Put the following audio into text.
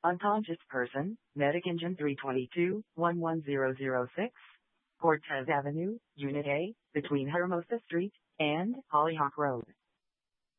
Unconscious person, Medic Engine 322-11006, Cortez Avenue, Unit A, between Hermosa Street and Hollyhock Road.